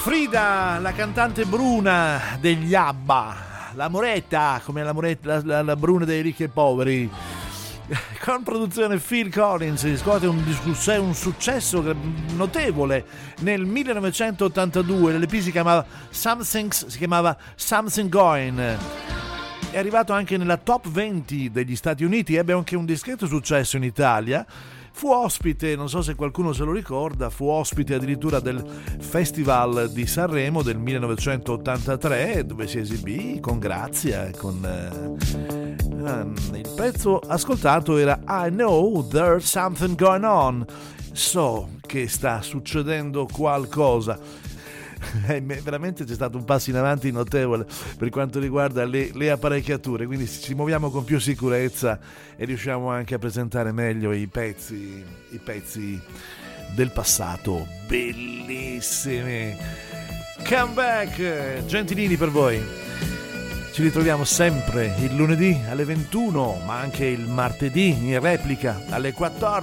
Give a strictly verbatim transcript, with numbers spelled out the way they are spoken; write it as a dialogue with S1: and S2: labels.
S1: Frida, la cantante bruna degli ABBA, la Moretta, come la, moretta, la, la bruna dei ricchi e poveri, con produzione Phil Collins, riscuote un, un successo notevole nel millenovecentottantadue. L'E P si chiamava Something, si chiamava Something Going. È arrivato anche nella top venti degli Stati Uniti, ebbe anche un discreto successo in Italia. Fu ospite, non so se qualcuno se lo ricorda, fu ospite addirittura del Festival di Sanremo del millenovecentottantatré, dove si esibì con grazia. Con, eh, il pezzo ascoltato era I Know There's Something Going On. So che sta succedendo qualcosa. Veramente c'è stato un passo in avanti notevole per quanto riguarda le, le apparecchiature, quindi ci muoviamo con più sicurezza e riusciamo anche a presentare meglio i pezzi i pezzi del passato bellissimi. Come back, gentilini, per voi. Ci ritroviamo sempre il lunedì alle ventuno, ma anche il martedì in replica alle quattordici.